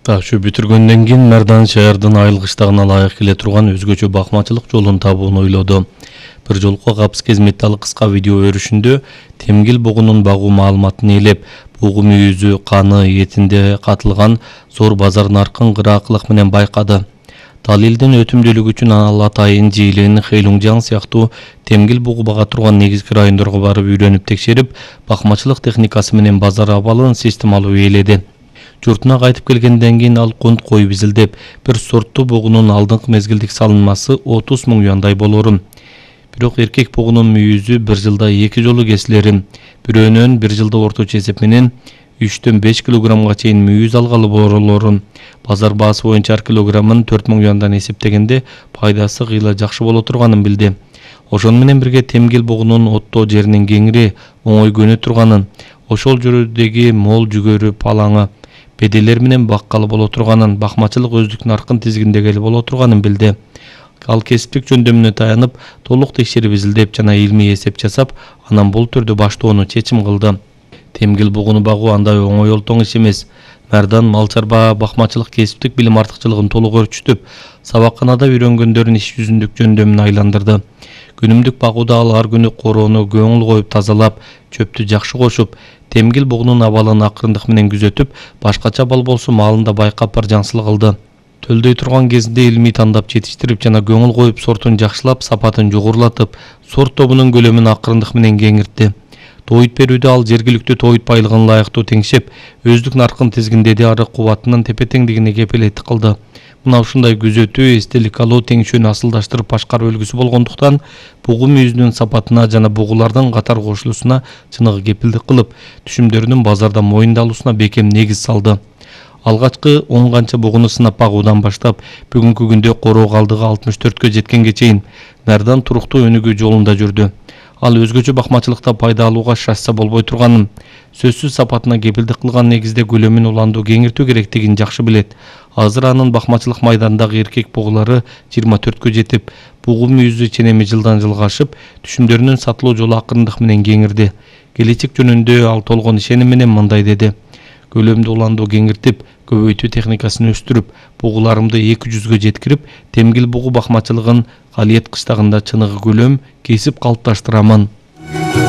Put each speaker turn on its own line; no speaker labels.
Такшы бүтүргөндөн кийин Мәрдан шаардын айыл кыштагына ылайык келе турган өзгөчө бакмачылык жолун табууну ойлоду. Бир жолку капыс кезметтали кыска видео өрүшүндө темгил бугунун багуу маалыматын ээлеп, бугу мүйүзү, каны, этинде катылган зор базар наркын кыраакылык менен байкады. Далилдин өтүмдүүлүгү үчүн ал Атайын, Жийлин, Хэйлунжаң сыяктуу темгил бугу бага турган негизги райондорго барып үйрөнүп текшерип, бакмачылык техникасы менен базар абалын системалуу ээледи. Журтуна кайтып келгенден кийин ал кунт коюп изилдеп, бир сорттуу бугунун алдыңкы мезгилдик салынмасы 30 000 юандай болорун. Бирок эркек бугунун мүйүзү бир жылда 2 жолу кесилерин, бирөөнөн бир жылда орточо эсеп менен 3-5 килограммга чейин мүйүз алгалы болорун, базар баасы боюнча ар килограммын 4 000 юандан эсептегенде пайдасы кыйла жакшы боло турганын билди. Ошону менен бирге темгил бугунун оттоо жеринин кеңири, оңой көнө турганын, ошол жөрөдөгү мол жүгөрү, палаңы, беделер менен баккалы боло турганын, бакмачылык өздүк наркын тизгиндегели боло турганын билди. Ал кесиптик жөндөмүнө таянып, толук текшерип изилдеп жана илмий эсеп жасап, анан бул түрдө баштоону чечим кылды. Темгил бугуну багуу андай оңой олтоң иш эмес. Мәрдан мал чарба бакмачылык кесиптик билим артыкчылыгын толук өрчүтүп, сабакканада үйрөнгөндөрүн иш жүзүндүк жөндөмүнө айландырды. Күнүмдүк багууда ал ар күнү короону көңүл коюп тазалап, чөптү жакшы кошуп, темгил бугунун абалын акырындык менен күзөтүп, башкача абал болсо малын да байкап баржаңсылык кылды. Төлдөй турган кезинде илмий тандап жетиштирип жана көңүл коюп сортун жакшылап, сапатын жогорулатып, сорт тобунун көлөмүн акырындык менен кеңиртти. Тоойт берүүдө ал жергиликтүү тоойт байлыгын ылайыктуу теңшеп, өздүк наркын тизгиндеди, ары кубатынын тепе-теңдигине кепилеттик кылды. Мына ушундай күзөтүү, эстелик алуу, теңшүүнү асылдаштырып башкаруу үлгүсү болгондуктан, бугу мүйүзүнүн сапатына жана бугулардын катар кошулуусуна чыныгы кепилдик кылып, түшүмдөрүнүн базарда моюндалуусуна бекем негиз салды. Алгачкы 10 канча бугуну сынап багуудан баштап, бүгүнкү күндө короо калдыгы 64кө жеткенге чейин Мәрдан туруктуу өнүгүү жолунда жүрдү. Ал өзгөчө бакмачылыкта пайда алууга шашса болбой турганын, сөзсүз сапатына кепилдик кылган негизде көлөмүн уландуу кеңиртүү керектигин жакшы билет. Азыр анын бакмачылык майданындагы эркек бугулары 24кө жетип, бугу мүйүзү ченеми жылдан жылга ашып, түшүмдөрүнүн сатылуу жолу акырындык менен кеңирди. Келечек жөнүндө ал толгон ишеним менен мындай деди: көлөмдү уландуу кеңиртип, көбөйтүү техникасын өстүрүп, бугуларымды 200гө жеткирип, темгил бугу бакмачылыгын Калиет кыштагында чыныгы көлөм кесип калыпташтырамын.